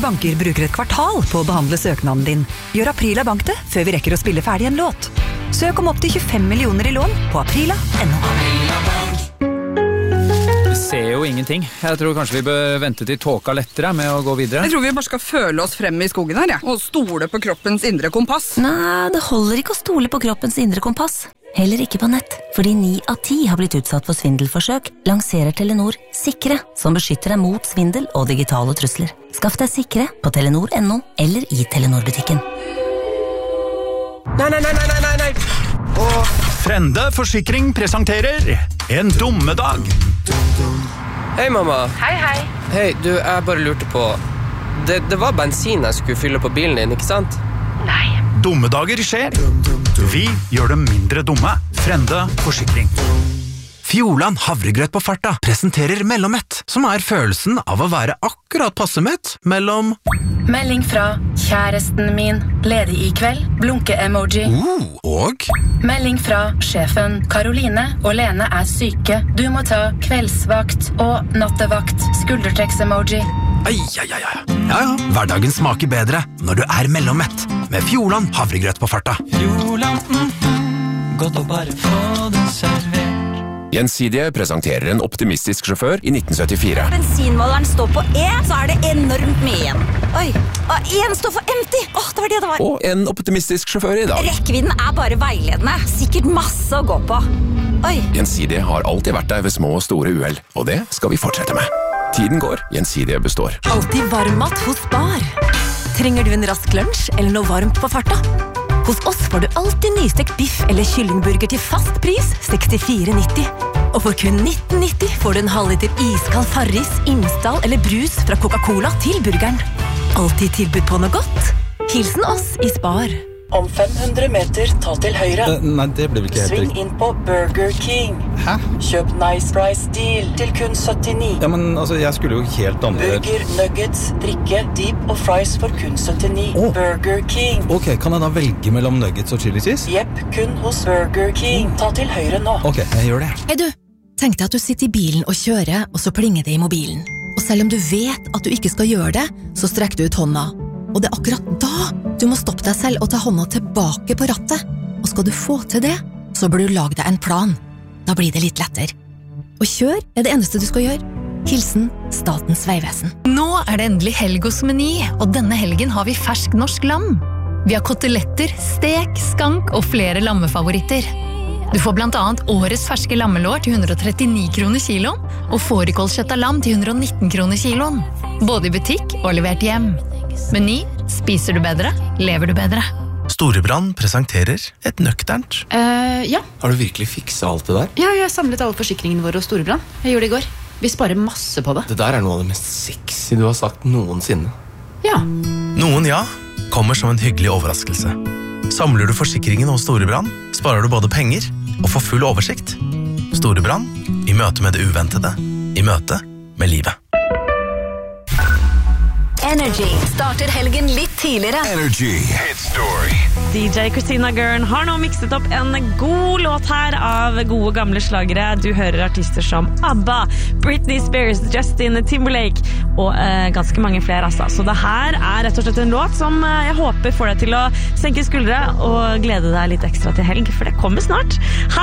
banker bruker et kvartal på å behandle søknaden din. Gjør Aprila Bank det, før vi rekker å spille ferdig en låt. Søk om opp til 25 millioner i lån på aprila.no. Vi ser jo ingenting. Jeg tror kanskje vi bør vente til tåka lettere med å gå videre. Jeg tror vi bare skal føle oss frem i skogen her, ja. Og stole på kroppens indre kompass. Nei, det holder ikke å stole på kroppens indre kompass. Heller ikke på nett, fordi 9 av 10 har blitt utsatt for svindelforsøk, lanserer Telenor Sikre, som beskytter deg mot svindel og digitale trusler. Skaff deg Sikre på telenor.no eller i Telenor-butikken. Nei. Frende Forsikring presenterer En dommedag. Hei, mamma. Hei. Hei, du, jeg bare lurte på Det var bensin jeg skulle fylle på bilen din, ikke sant? Nei. Dommedager skjer. Vi gjør dem mindre dumme. Frende Forsikring. Fjordland havregrøt på farta presenterer mellommett, som følelsen av å være akkurat passemett mellom... Melding fra kjæresten min, ledig i kveld, blunke-emoji. Og? Melding fra sjefen, Karoline og Lene syke. Du må ta kveldsvakt og nattevakt, skuldertrekks-emoji. Ja, hverdagen smaker bedre når du mellommett, med Fjordland havregrøt på farta. Fjordland, godt å bare få det servert. Gjensidige presenterer en optimistisk sjåfør i 1974. Bensinmåleren står på E, så det enormt mye igjen. Oi, og en står for empty. Det var det var. Og en optimistisk sjåfør i dag. Rekkevidden bare veiledende. Sikkert masse å gå på. Oi. Gjensidige har alltid vært der ved små og store uheld, og det skal vi fortsette med. Tiden går, Gjensidige består. Alltid varmmat hos Spar. Trenger du en rask lunsj eller noe varmt på farta? Hos oss får du alltid nystekt biff eller kyllingburger til fast pris, 64,90. Og for kun 19,90 får du en halvliter iskald Farris, Imsdal eller brus fra Coca-Cola til burgeren. Alltid tilbud på noe godt. Hilsen oss i Spar. Om 500 meter, ta til høyre. Nei, det blir vel ikke helt Sving riktig. inn på Burger King. Hæ? Kjøp Nice Price Deal til kun 79. Ja, men altså, jeg skulle jo helt andre... Burger, nuggets, drikke, dip og fries for kun 79. Burger King. Ok, kan jeg da velge mellom nuggets og chili cheese? Jepp, kun hos Burger King. Ta til høyre nå. Ok, jeg gjør det. Hei du, tenk deg at du sitter i bilen og kjører, og så plinger det i mobilen. Og selv om du vet at du ikke skal gjøre det, så strekker du ut hånda. Og det akkurat da du må stoppe deg selv og ta hånda tilbake på rattet. Og skal du få til det, så bør du lage deg en plan. Da blir det litt lettere. Og kjør det eneste du skal gjøre. Hilsen Statens Vegvesen. Nå det endelig helg hos Meny, og denne helgen har vi fersk norsk lam. Vi har koteletter, stek, skank og flere lammefavoritter. Du får blant annet årets ferske lammelår til 139 kroner kiloen, og fårikålkjøtt av lam til 119 kroner kiloen. Både i butikk og levert hjem. Meny, spiser du bedre, lever du bedre. Storebrand presenterer et nøkternt. Ja. Har du virkelig fikset alt det der? Ja, jeg samlet alle forsikringene våre hos Storebrand. Jeg gjorde det i går. Vi sparer masse på det. Det der noe av det mest sexy du har sagt noensinne. Ja. Noen kommer som en hyggelig overraskelse. Samler du forsikringen hos Storebrand, sparer du både penger og får full oversikt. Storebrand, i møte med det uventede, i møte med livet. Energy starter helgen litt tidligere. Energy Hit Story. DJ Christina Gurn har nå mikset opp en god låt her av gode gamle slagere. Du hører artister som ABBA, Britney Spears, Justin Timberlake og ganske mange flere altså. Så det her rett og slett en låt som jeg håper får deg til å senke skuldre og glede deg litt ekstra til helg, for det kommer snart.